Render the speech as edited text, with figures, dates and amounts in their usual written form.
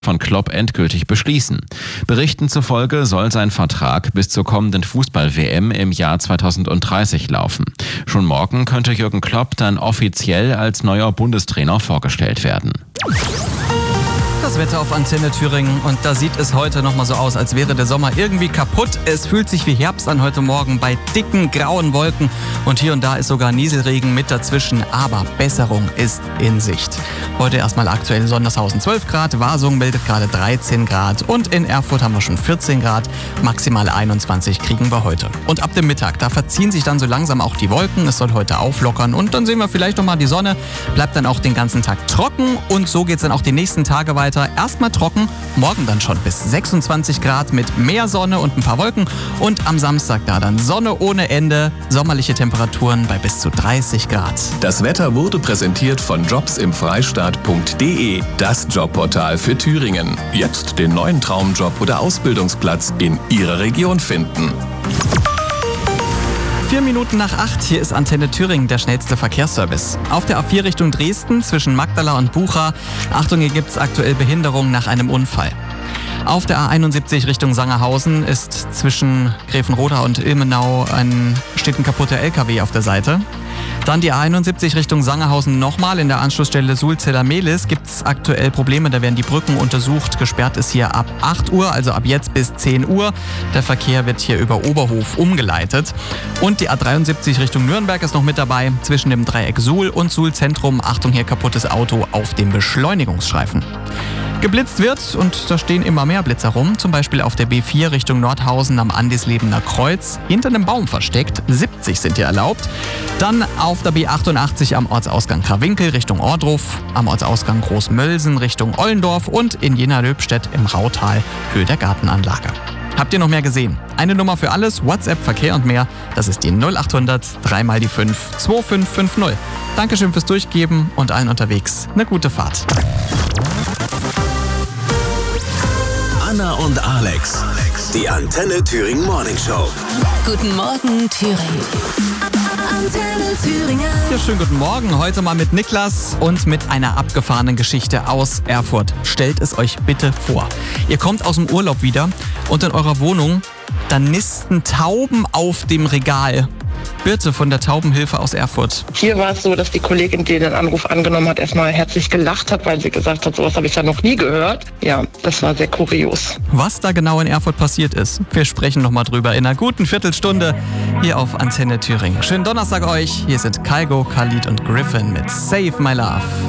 von Klopp endgültig beschließen. Berichten zufolge soll sein Vertrag bis zur kommenden Fußball-WM im Jahr 2030 laufen. Schon morgen könnte Jürgen Klopp dann offiziell als neuer Bundestrainer vorgestellt werden. Das Wetter auf Antenne Thüringen und da sieht es heute nochmal so aus, als wäre der Sommer irgendwie kaputt. Es fühlt sich wie Herbst an heute Morgen bei dicken grauen Wolken und hier und da ist sogar Nieselregen mit dazwischen, aber Besserung ist in Sicht. Heute erstmal aktuell Sondershausen 12 Grad, Wasung meldet gerade 13 Grad und in Erfurt haben wir schon 14 Grad, maximal 21 kriegen wir heute. Und ab dem Mittag, da verziehen sich dann so langsam auch die Wolken, es soll heute auflockern und dann sehen wir vielleicht nochmal die Sonne, bleibt dann auch den ganzen Tag trocken und so geht es dann auch die nächsten Tage weiter. Erstmal trocken, morgen dann schon bis 26 Grad mit mehr Sonne und ein paar Wolken und am Samstag da dann Sonne ohne Ende, sommerliche Temperaturen bei bis zu 30 Grad. Das Wetter wurde präsentiert von jobsimfreistaat.de, das Jobportal für Thüringen. Jetzt den neuen Traumjob oder Ausbildungsplatz in Ihrer Region finden. 4 Minuten nach 8, hier ist Antenne Thüringen, der schnellste Verkehrsservice. Auf der A4 Richtung Dresden zwischen Magdala und Bucha. Achtung, hier gibt es aktuell Behinderung nach einem Unfall. Auf der A71 Richtung Sangerhausen ist zwischen Gräfenroda und Ilmenau steht ein kaputter LKW auf der Seite. Dann die A71 Richtung Sangerhausen nochmal. In der Anschlussstelle Sulzeller-Mehlis gibt es aktuell Probleme. Da werden die Brücken untersucht. Gesperrt ist hier ab 8 Uhr, also ab jetzt bis 10 Uhr. Der Verkehr wird hier über Oberhof umgeleitet. Und die A73 Richtung Nürnberg ist noch mit dabei. Zwischen dem Dreieck Suhl und Suhl-Zentrum. Achtung, hier kaputtes Auto auf dem Beschleunigungsstreifen. Geblitzt wird und da stehen immer mehr Blitzer rum, zum Beispiel auf der B4 Richtung Nordhausen am Andislebener Kreuz, hinter einem Baum versteckt, 70 sind hier erlaubt. Dann auf der B88 am Ortsausgang Krawinkel Richtung Ohrdruf, am Ortsausgang Großmölsen Richtung Ollendorf und in Jena-Löbstedt im Rautal Höhe der Gartenanlage. Habt ihr noch mehr gesehen? Eine Nummer für alles, WhatsApp, Verkehr und mehr, das ist die 0800 3 mal die 5 2550. Dankeschön fürs Durchgeben und allen unterwegs eine gute Fahrt. Anna und Alex, die Antenne Thüringen Morning Show. Guten Morgen, Thüringen. Antenne Thüringen. Ja, schönen guten Morgen. Heute mal mit Niklas und mit einer abgefahrenen Geschichte aus Erfurt. Stellt es euch bitte vor. Ihr kommt aus dem Urlaub wieder und in eurer Wohnung, da nisten Tauben auf dem Regal. Birte von der Taubenhilfe aus Erfurt. Hier war es so, dass die Kollegin, die den Anruf angenommen hat, erstmal herzlich gelacht hat, weil sie gesagt hat, sowas habe ich ja noch nie gehört. Ja, das war sehr kurios. Was da genau in Erfurt passiert ist, wir sprechen nochmal drüber in einer guten Viertelstunde hier auf Antenne Thüringen. Schönen Donnerstag euch. Hier sind Kygo, Khalid und Griffin mit Save My Love.